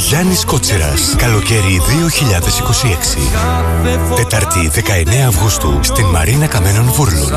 Γιάννης Κότσιρας, καλοκαίρι 2026. Τετάρτη 19 Αυγούστου στην Μαρίνα Καμένων Βούρλων.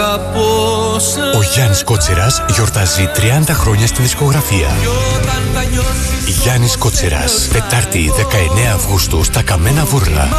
Ο Γιάννης Κότσιρας γιορτάζει 30 χρόνια στη δισκογραφία. Γιάννης Κότσιρας, Τετάρτη 19 Αυγούστου στα Καμένα Βούρλα.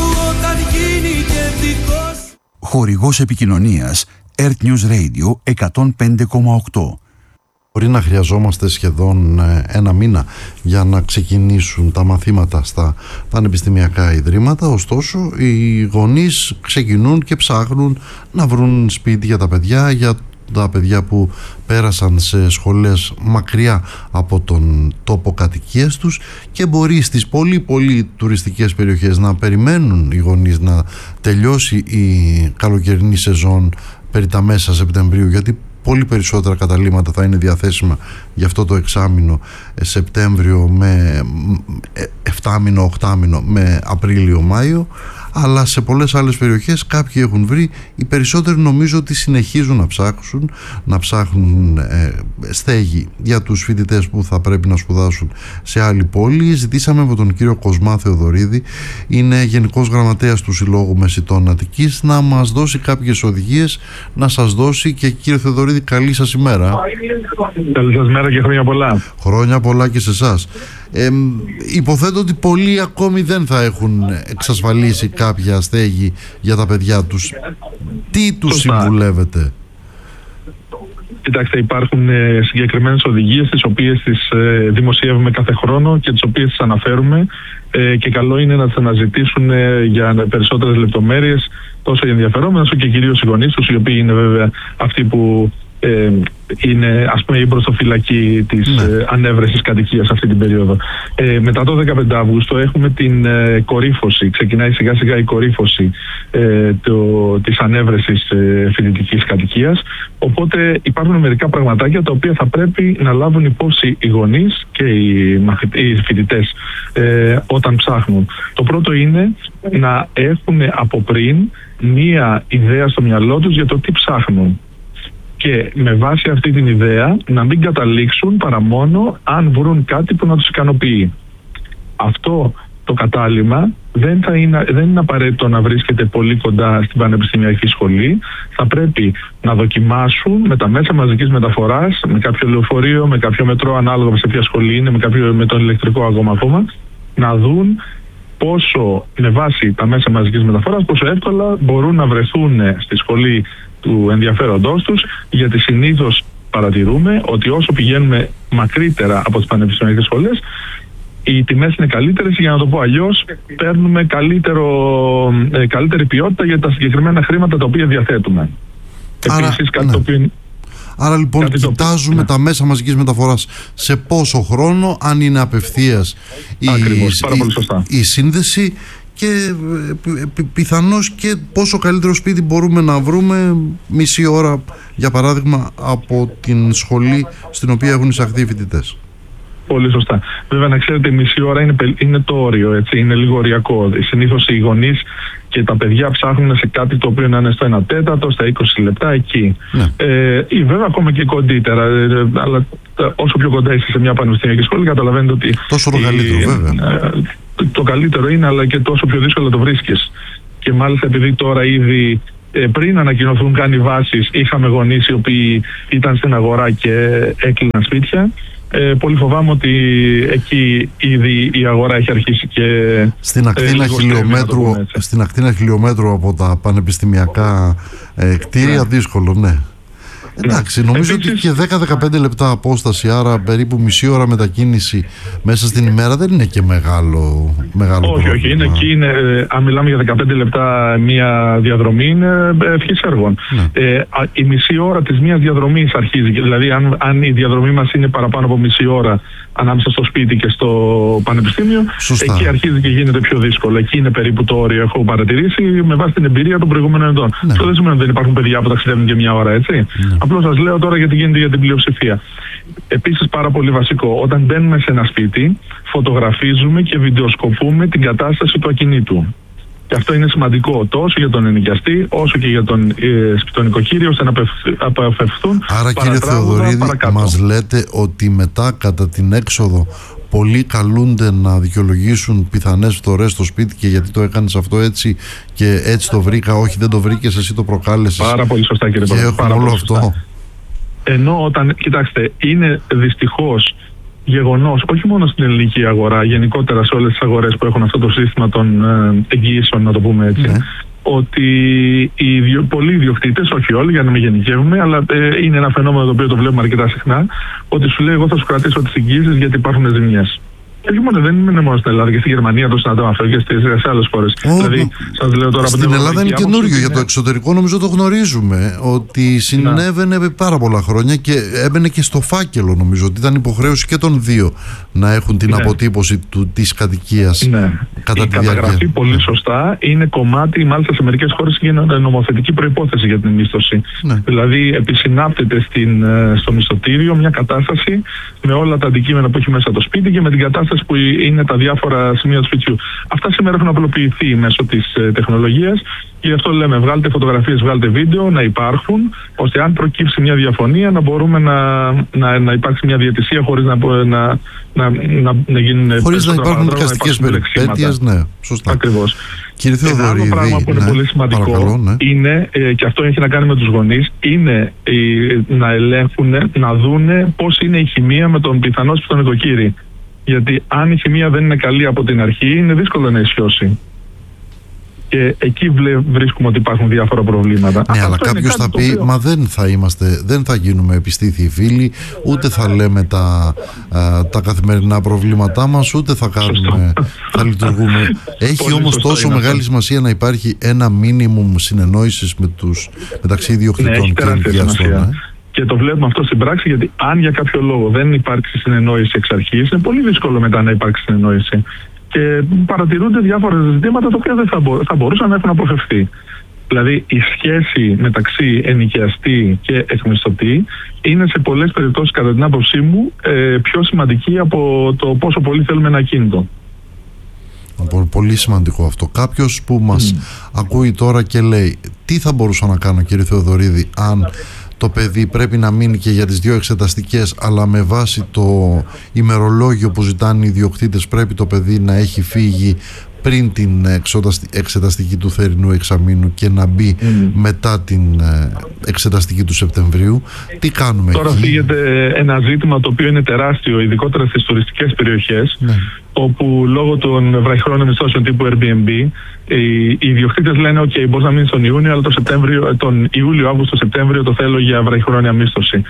Χορηγός επικοινωνίας Earth News Radio 105,8. Μπορεί να χρειαζόμαστε σχεδόν ένα μήνα για να ξεκινήσουν τα μαθήματα στα πανεπιστημιακά ιδρύματα, ωστόσο οι γονείς ξεκινούν και ψάχνουν να βρουν σπίτι για τα παιδιά που πέρασαν σε σχολές μακριά από τον τόπο κατοικίας τους, και μπορεί στις πολύ τουριστικές περιοχές να περιμένουν οι γονείς να τελειώσει η καλοκαιρινή σεζόν περί τα μέσα Σεπτεμβρίου, γιατί πολύ περισσότερα καταλύματα θα είναι διαθέσιμα για αυτό το εξάμηνο Σεπτέμβριο με 7μηνο, 8μηνο με Απρίλιο-Μάιο, αλλά σε πολλές άλλες περιοχές κάποιοι έχουν βρει, οι περισσότεροι νομίζω ότι συνεχίζουν να ψάχνουν στέγη για τους φοιτητές που θα πρέπει να σπουδάσουν σε άλλη πόλη. Ζητήσαμε από τον κύριο Κοσμά Θεοδωρίδη, είναι Γενικός Γραμματέας του Συλλόγου Μεσιτών Αττικής, να μας δώσει κάποιες οδηγίες, να σας δώσει. Και κύριε Θεοδωρίδη, καλή σας ημέρα. Καλή σας μέρα και χρόνια πολλά. Χρόνια πολλά και σε εσάς. Υποθέτω ότι πολλοί ακόμη δεν θα έχουν εξασφαλίσει κάποια στέγη για τα παιδιά τους. Τι τους συμβουλεύετε? Κοιτάξτε, υπάρχουν συγκεκριμένες οδηγίες τις οποίες τις δημοσιεύουμε κάθε χρόνο και τις οποίες τις αναφέρουμε, και καλό είναι να τις αναζητήσουν για περισσότερες λεπτομέρειες τόσο οι ενδιαφερόμενοι όσο και κυρίως οι γονείς τους, οι οποίοι είναι βέβαια αυτοί που είναι, ας πούμε, η μπροστοφυλακή της ανέβρεσης κατοικίας αυτή την περίοδο. Μετά το 15 Αύγουστο έχουμε την κορύφωση, ξεκινάει σιγά σιγά η κορύφωση της ανέβρεσης φοιτητικής κατοικίας, οπότε υπάρχουν μερικά πραγματάκια τα οποία θα πρέπει να λάβουν υπόψη οι γονείς και οι φοιτητές όταν ψάχνουν. Το πρώτο είναι να έχουν από πριν μία ιδέα στο μυαλό τους για το τι ψάχνουν, και με βάση αυτή την ιδέα να μην καταλήξουν παρά μόνο αν βρουν κάτι που να τους ικανοποιεί. Αυτό το κατάλημα δεν είναι απαραίτητο να βρίσκεται πολύ κοντά στην πανεπιστημιακή σχολή. Θα πρέπει να δοκιμάσουν με τα μέσα μαζικής μεταφοράς, με κάποιο λεωφορείο, με κάποιο μετρό, ανάλογα σε ποια σχολή είναι, με τον ηλεκτρικό ακόμα, να δουν πόσο με βάση τα μέσα μαζικής μεταφοράς, πόσο εύκολα μπορούν να βρεθούν στη σχολή του ενδιαφέροντός τους, γιατί συνήθως παρατηρούμε ότι όσο πηγαίνουμε μακρύτερα από τις πανεπιστημιακές σχολές, οι τιμές είναι καλύτερες, για να το πω αλλιώς, παίρνουμε καλύτερη ποιότητα για τα συγκεκριμένα χρήματα τα οποία διαθέτουμε. Επίσης, Άρα λοιπόν κοιτάζουμε τα μέσα μαζικής μεταφοράς σε πόσο χρόνο, αν είναι απευθείας η σύνδεση, και πιθανώς και πόσο καλύτερο σπίτι μπορούμε να βρούμε μισή ώρα, για παράδειγμα, από την σχολή στην οποία έχουν εισαχθεί οι φοιτητές. Πολύ σωστά. Βέβαια, να ξέρετε, η μισή ώρα είναι το όριο, έτσι, είναι λίγο οριακό. Συνήθως οι γονείς και τα παιδιά ψάχνουν σε κάτι το οποίο να είναι στο 1 τέταρτο, στα 20 λεπτά, εκεί. Ναι. Ή βέβαια ακόμα και κοντύτερα, αλλά όσο πιο κοντά είσαι σε μια πανεπιστημιακή σχολή, καταλαβαίνετε ότι τόσο το καλύτερο, βέβαια. Το καλύτερο είναι, αλλά και τόσο πιο δύσκολο το βρίσκεις. Και μάλιστα επειδή τώρα ήδη πριν ανακοινωθούν καν οι βάσεις, είχαμε γονείς οι οποίοι ήταν στην αγορά και έκλειναν σπίτια. Πολύ φοβάμαι ότι εκεί ήδη η αγορά έχει αρχίσει και στην ακτίνα χιλιόμετρου από τα πανεπιστημιακά κτίρια, δύσκολο, ναι. Εντάξει, νομίζω ότι και 10-15 λεπτά απόσταση, άρα περίπου μισή ώρα μετακίνηση μέσα στην ημέρα, δεν είναι και μεγάλο πρόβλημα. Όχι, είναι εκεί, αν μιλάμε για 15 λεπτά μία διαδρομή, είναι ευχής έργων. Ναι. Η μισή ώρα της μίας διαδρομής αρχίζει, δηλαδή αν η διαδρομή μας είναι παραπάνω από μισή ώρα ανάμεσα στο σπίτι και στο πανεπιστήμιο, σωστά, εκεί αρχίζει και γίνεται πιο δύσκολο. Εκεί είναι περίπου το όριο, έχω παρατηρήσει με βάση την εμπειρία των προηγούμενων ετών. Ναι. Αυτό δεν σημαίνει ότι δεν υπάρχουν παιδιά που ταξιδεύουν και μια ώρα, έτσι. Ναι. Απλώς σας λέω τώρα γιατί γίνεται για την πλειοψηφία. Επίσης, πάρα πολύ βασικό, όταν μπαίνουμε σε ένα σπίτι, φωτογραφίζουμε και βιντεοσκοπούμε την κατάσταση του ακινήτου. Και αυτό είναι σημαντικό τόσο για τον ενοικιαστή όσο και για τον οικοκύριο, ώστε να αποφευθούν. Άρα, κύριε Θεοδωρίδη, μας λέτε ότι μετά, κατά την έξοδο πολλοί καλούνται να δικαιολογήσουν πιθανές φθορές στο σπίτι και γιατί το έκανες αυτό έτσι και έτσι το βρήκα, όχι δεν το βρήκες, εσύ το προκάλεσες. Πάρα πολύ σωστά, κύριε Πρόεδρε. Και έχουμε όλο αυτό. Ενώ όταν, κοιτάξτε, είναι δυστυχώς γεγονός, όχι μόνο στην ελληνική αγορά, γενικότερα σε όλες τις αγορές που έχουν αυτό το σύστημα των εγγυήσεων, να το πούμε έτσι, ναι, ότι πολλοί ιδιοκτήτες, όχι όλοι για να μην γενικεύουμε, αλλά είναι ένα φαινόμενο το οποίο το βλέπουμε αρκετά συχνά, ότι σου λέει εγώ θα σου κρατήσω τις εγγυήσεις γιατί υπάρχουν ζημιές. Και όχι μόνο, δεν είναι μόνο στην Ελλάδα, και στη Γερμανία το συναντάμε αυτό και σε άλλες χώρες. Δηλαδή, σας λέω τώρα, στην Ελλάδα είναι καινούριο, για το εξωτερικό νομίζω το γνωρίζουμε, ότι συνέβαινε πάρα πολλά χρόνια και έμπαινε και στο φάκελο, νομίζω ότι ήταν υποχρέωση και των δύο να έχουν την αποτύπωση της κατοικίας κατά τη διάρκεια. Η καταγραφή, πολύ σωστά, είναι κομμάτι, μάλιστα σε μερικές χώρες είναι νομοθετική προϋπόθεση για την μίσθωση. Δηλαδή επισυνάπτεται στο μισθωτήριο μια κατάσταση με όλα τα αντικείμενα που έχει μέσα το σπίτι και με την κατάσταση που είναι τα διάφορα σημεία του σπιτιού. Αυτά σήμερα έχουν απλοποιηθεί μέσω της τεχνολογίας και γι' αυτό λέμε βγάλτε φωτογραφίες, βγάλτε βίντεο, να υπάρχουν, ώστε αν προκύψει μια διαφωνία να μπορούμε να υπάρξει μια διαιτησία χωρίς να γίνουν. Χωρίς να υπάρχουν δικαστικές περιπέτειες, ναι, σωστά. Ακριβώς. Κύριε Θεοδωρίδη, ένα άλλο πράγμα που είναι πολύ σημαντικό, παρακαλώ, είναι, και αυτό έχει να κάνει με τους γονείς, είναι να ελέγχουν, να δούνε πώς είναι η χημεία με τον πιθανό σπιτονικοκύρη. Γιατί αν η χημεία δεν είναι καλή από την αρχή, είναι δύσκολο να ισιώσει. Και εκεί βρίσκουμε ότι υπάρχουν διάφορα προβλήματα. Ναι, αλλά κάποιος θα πει, μα δεν θα γίνουμε επιστήθιοι φίλοι, ούτε θα λέμε τα καθημερινά προβλήματά μας, ούτε θα λειτουργούμε. Έχει όμως τόσο μεγάλη σημασία να υπάρχει ένα μίνιμουμ συνεννόησης μεταξύ ιδιοκτητών και ενοικιαστών. Και το βλέπουμε αυτό στην πράξη, γιατί αν για κάποιο λόγο δεν υπάρξει συνεννόηση εξ αρχής, είναι πολύ δύσκολο μετά να υπάρξει συνεννόηση. Και παρατηρούνται διάφορα ζητήματα τα οποία δεν θα μπορούσαν να έχουν αποφευθεί. Δηλαδή, η σχέση μεταξύ ενοικιαστή και εκμισθωτή είναι σε πολλές περιπτώσεις, κατά την άποψή μου, πιο σημαντική από το πόσο πολύ θέλουμε ένα ακίνητο. Πολύ σημαντικό αυτό. Κάποιος που μας ακούει τώρα και λέει, τι θα μπορούσα να κάνω, κύριε Θεοδωρίδη, αν το παιδί πρέπει να μείνει και για τις 2 εξεταστικές, αλλά με βάση το ημερολόγιο που ζητάνε οι ιδιοκτήτες πρέπει το παιδί να έχει φύγει πριν την εξεταστική του θερινού εξαμήνου και να μπει μετά την εξεταστική του Σεπτεμβρίου. Τι κάνουμε τώρα εκεί? Φύγεται ένα ζήτημα το οποίο είναι τεράστιο, ειδικότερα στις τουριστικές περιοχές, όπου λόγω των βραχυχρόνιων μισθώσεων τύπου Airbnb οι ιδιοκτήτες λένε OK, μπορείς να μείνεις τον Ιούνιο, αλλά τον Ιούλιο, Αύγουστο, Σεπτέμβριο το θέλω για βραχυχρόνια μίσθωση.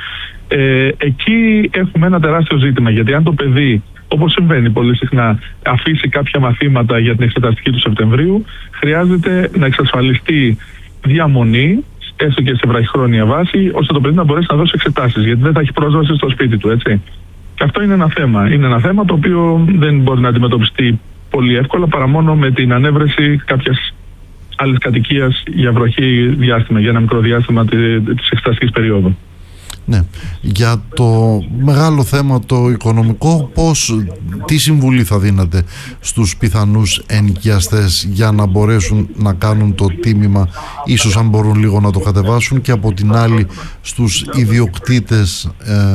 Εκεί έχουμε ένα τεράστιο ζήτημα, γιατί αν το παιδί, όπως συμβαίνει πολύ συχνά, αφήσει κάποια μαθήματα για την εξεταστική του Σεπτεμβρίου, χρειάζεται να εξασφαλιστεί διαμονή, έστω και σε βραχυχρόνια βάση, ώστε το παιδί να μπορέσει να δώσει εξετάσεις, γιατί δεν θα έχει πρόσβαση στο σπίτι του, έτσι. Και αυτό είναι ένα θέμα. Είναι ένα θέμα το οποίο δεν μπορεί να αντιμετωπιστεί πολύ εύκολα παρά μόνο με την ανέβρεση κάποιας άλλης κατοικίας για βροχή διάστημα, για ένα μικρό διάστημα της εξεταστικής περίοδου. Ναι. Για το μεγάλο θέμα το οικονομικό, τι συμβουλή θα δίνατε στους πιθανούς ενοικιαστές για να μπορέσουν να κάνουν το τίμημα, ίσως αν μπορούν λίγο να το κατεβάσουν, και από την άλλη στους ιδιοκτήτες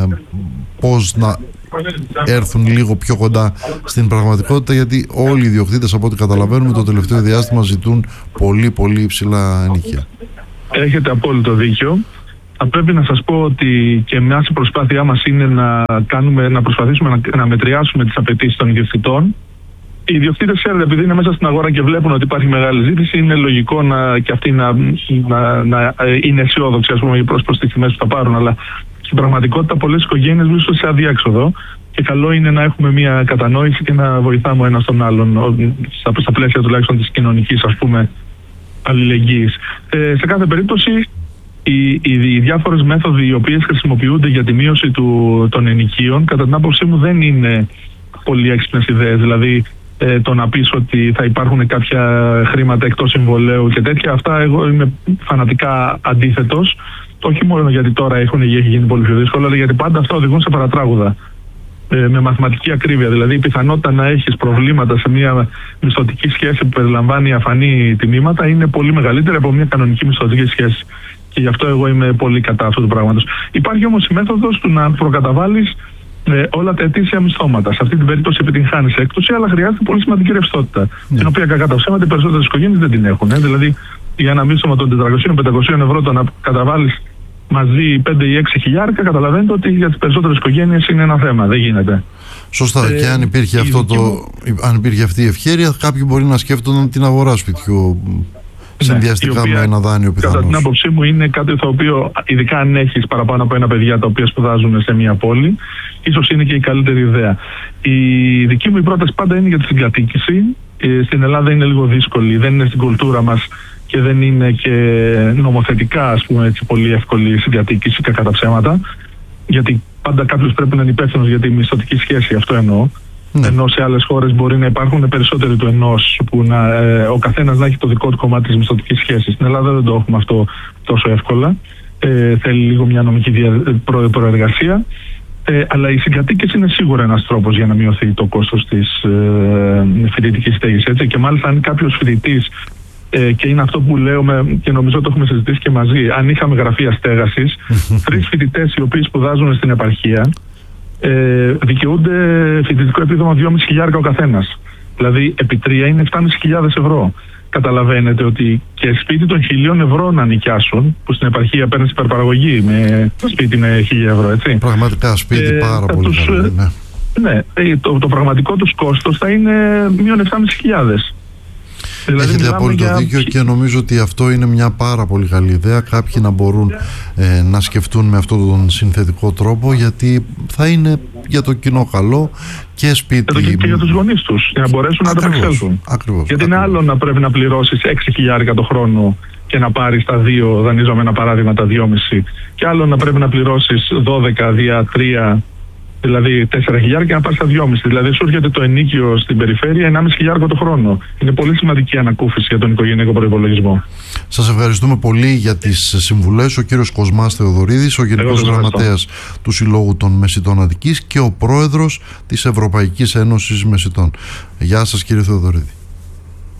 πώς να έρθουν λίγο πιο κοντά στην πραγματικότητα, γιατί όλοι οι ιδιοκτήτες, από ό,τι καταλαβαίνουμε, το τελευταίο διάστημα ζητούν πολύ πολύ υψηλά ενοικία. Έχετε απόλυτο δίκιο. Θα πρέπει να σας πω ότι και μια προσπάθειά μας είναι να προσπαθήσουμε να μετριάσουμε τις απαιτήσεις των ιδιοκτητών. Οι ιδιοκτήτες, ξέρετε, επειδή είναι μέσα στην αγορά και βλέπουν ότι υπάρχει μεγάλη ζήτηση, είναι λογικό και αυτοί να είναι αισιόδοξοι, ας πούμε, προς τις τιμές που θα πάρουν. Αλλά στην πραγματικότητα πολλές οικογένειες βρίσκονται σε αδιέξοδο και καλό είναι να έχουμε μια κατανόηση και να βοηθάμε ο ένας τον άλλον στα πλαίσια τουλάχιστον της κοινωνικής, ας πούμε, αλληλεγγύης. Σε κάθε περίπτωση, οι διάφορες μέθοδοι οι οποίες χρησιμοποιούνται για τη μείωση των ενοικίων, κατά την άποψή μου, δεν είναι πολύ έξυπνες ιδέες. Δηλαδή, το να πεις ότι θα υπάρχουν κάποια χρήματα εκτός συμβολαίου και τέτοια, αυτά εγώ είμαι φανατικά αντίθετος. Όχι μόνο γιατί τώρα έχει γίνει πολύ πιο δύσκολο, αλλά γιατί πάντα αυτά οδηγούν σε παρατράγουδα. Με μαθηματική ακρίβεια. Δηλαδή, η πιθανότητα να έχεις προβλήματα σε μια μισθωτική σχέση που περιλαμβάνει αφανή τιμήματα είναι πολύ μεγαλύτερη από μια κανονική μισθωτική σχέση. Και γι' αυτό εγώ είμαι πολύ κατά αυτού του πράγματος. Υπάρχει όμως η μέθοδος του να προκαταβάλεις όλα τα ετήσια μισθώματα. Σε αυτή την περίπτωση επιτυγχάνει έκπτωση, αλλά χρειάζεται πολύ σημαντική ρευστότητα. Την οποία κακά τα ψέματα οι περισσότερες οικογένειες δεν την έχουν. Δηλαδή, για ένα μίσθωμα των 400-500 ευρώ το να καταβάλεις μαζί 5 ή 6 χιλιάρικα, καταλαβαίνετε ότι για τις περισσότερες οικογένειες είναι ένα θέμα. Δεν γίνεται. Σωστά. Και αν υπήρχε, αν υπήρχε αυτή η ευχέρεια, κάποιοι μπορεί να σκέφτονταν την αγορά σπιτιού συνδυαστικά με ένα δάνειο πιθανώς. Κατά την άποψή μου είναι κάτι το οποίο, ειδικά αν έχεις παραπάνω από ένα παιδιά τα οποία σπουδάζουν σε μια πόλη, ίσως είναι και η καλύτερη ιδέα. Η δική μου πρόταση πάντα είναι για τη συγκατοίκηση. Στην Ελλάδα είναι λίγο δύσκολη, δεν είναι στην κουλτούρα μας και δεν είναι και νομοθετικά, ας πούμε, έτσι, πολύ εύκολη η συγκατοίκηση, κακά τα ψέματα. Γιατί πάντα κάποιος πρέπει να είναι υπεύθυνος για τη μισθωτική σχέση, αυτό εννοώ. Ναι. Ενώ σε άλλες χώρες μπορεί να υπάρχουν περισσότεροι του ενός, που ο καθένας να έχει το δικό του κομμάτι της μισθωτικής σχέσης. Στην Ελλάδα δεν το έχουμε αυτό τόσο εύκολα. Θέλει λίγο μια νομική προεργασία. Αλλά η συγκατοίκηση είναι σίγουρα ένας τρόπος για να μειωθεί το κόστος της φοιτητικής στέγης. Έτσι. Και μάλιστα αν κάποιος φοιτητής, και είναι αυτό που λέω και νομίζω το έχουμε συζητήσει και μαζί, αν είχαμε γραφεία στέγασης, 3 φοιτητές οι οποίοι σπουδάζουν στην επαρχία, δικαιούνται φοιτητικό επίδομα 2.500 ο καθένας. Δηλαδή επί 3 είναι 7.500 ευρώ. Καταλαβαίνετε ότι και σπίτι των 1.000 ευρώ να νοικιάσουν, που στην επαρχία παίρνει υπερπαραγωγή με σπίτι με 1.000 ευρώ, έτσι. Πραγματικά σπίτι πάρα πολύ καλό. Ναι, το πραγματικό τους κόστος θα είναι μείον 7.500. Δηλαδή, έχετε απόλυτο δίκιο και νομίζω ότι αυτό είναι μια πάρα πολύ καλή ιδέα. Κάποιοι να μπορούν να σκεφτούν με αυτόν τον συνθετικό τρόπο, γιατί θα είναι για το κοινό καλό και σπίτι. Και για τους γονείς τους, για να μπορέσουν να ανταπεξέλθουν. Γιατί είναι άλλο να πρέπει να πληρώσεις 6.000 το χρόνο και να πάρεις τα 2, δανείζομαι ένα παράδειγμα, τα 2,5, και άλλο να πρέπει να πληρώσεις 12 δια 3. Δηλαδή 4.000 και να πάρει τα 2,5. Δηλαδή σου έρχεται το ενίκιο στην περιφέρεια 1.500 το χρόνο. Είναι πολύ σημαντική ανακούφιση για τον οικογενειακό προϋπολογισμό. Σας ευχαριστούμε πολύ για τις συμβουλές. Ο κύριος Κοσμάς Θεοδωρίδης, ο Γενικός Γραμματέας του Συλλόγου των Μεσιτών Αττικής και ο Πρόεδρος της Ευρωπαϊκής Ένωσης Μεσιτών. Γεια σας, κύριε Θεοδωρίδη.